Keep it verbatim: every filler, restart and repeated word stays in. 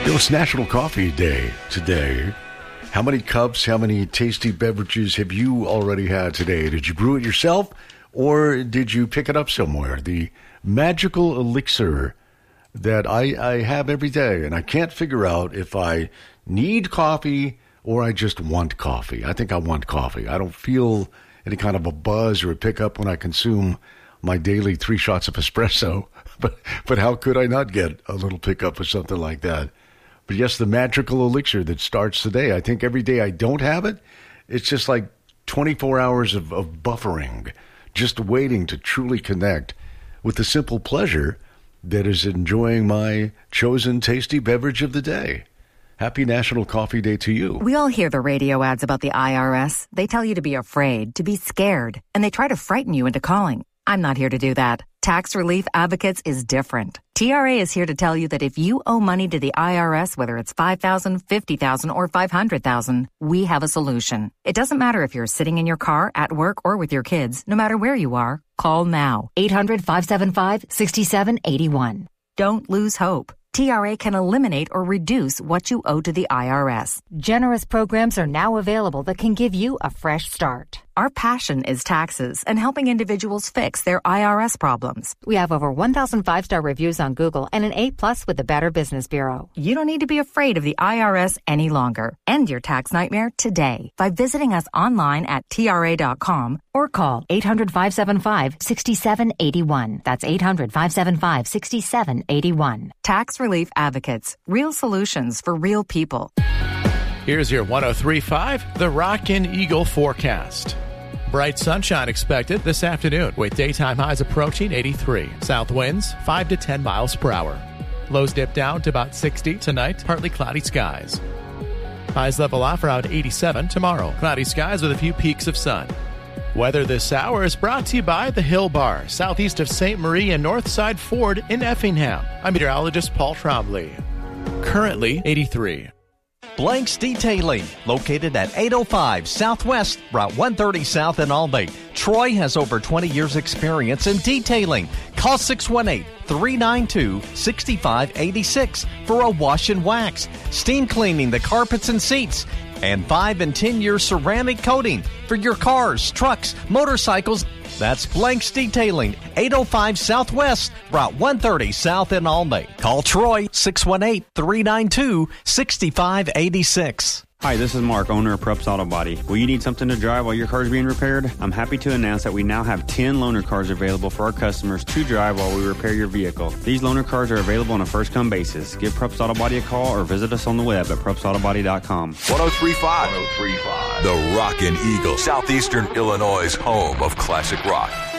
You know, it's National Coffee Day today. How many cups, how many tasty beverages have you already had today? Did you brew it yourself or did you pick it up somewhere? The magical elixir that I, I have every day, and I can't figure out if I need coffee or I just want coffee. I think I want coffee. I don't feel any kind of a buzz or a pickup when I consume my daily three shots of espresso. But but how could I not get a little pickup of something like that? But yes, the magical elixir that starts today. I think every day I don't have it, it's just like twenty-four hours of, of buffering, just waiting to truly connect with the simple pleasure that is enjoying my chosen tasty beverage of the day. Happy National Coffee Day to you. We all hear the radio ads about the I R S. They tell you to be afraid, to be scared, and they try to frighten you into calling. I'm not here to do that. Tax Relief Advocates is different. T R A is here to tell you that if you owe money to the I R S, whether it's five thousand dollars, fifty thousand dollars, or five hundred thousand dollars, we have a solution. It doesn't matter if you're sitting in your car, at work, or with your kids. No matter where you are, call now. eight hundred, five seven five, six seven eight one. Don't lose hope. T R A can eliminate or reduce what you owe to the I R S. Generous programs are now available that can give you a fresh start. Our passion is taxes and helping individuals fix their I R S problems. We have over one thousand five-star reviews on Google and an A plus with the Better Business Bureau. You don't need to be afraid of the I R S any longer. End your tax nightmare today by visiting us online at T R A dot com or call eight hundred, five seven five, six seven eight one. That's eight hundred, five seven five, six seven eight one. Tax Relief Advocates. Real solutions for real people. Here's your one oh three point five, the Rockin' Eagle forecast. Bright sunshine expected this afternoon with daytime highs approaching eighty-three. South winds five to ten miles per hour. Lows dip down to about sixty tonight, partly cloudy skies. Highs level off around eighty-seven tomorrow. Cloudy skies with a few peaks of sun. Weather this hour is brought to you by the Hill Bar, southeast of Saint Marie and Northside Ford in Effingham. I'm meteorologist Paul Trombley. Currently eighty-three. Blanks Detailing, located at eight oh five Southwest Route one thirty South in Albany. Troy has over twenty years experience in detailing. Call six one eight, three nine two, six five eight six for a wash and wax, steam cleaning the carpets and seats, and five and ten year ceramic coating for your cars, trucks, motorcycles. That's Blanks Detailing, eight oh five Southwest Route one thirty South in Albany. Call Troy, six one eight, three nine two, six five eight six. Hi, this is Mark, owner of Preps Auto Body. Will you need something to drive while your car is being repaired? I'm happy to announce that we now have ten loaner cars available for our customers to drive while we repair your vehicle. These loaner cars are available on a first-come basis. Give Preps Auto Body a call or visit us on the web at preps auto body dot com. one oh three point five. one oh three point five. The Rockin' Eagle, Southeastern Illinois' home of classic rock.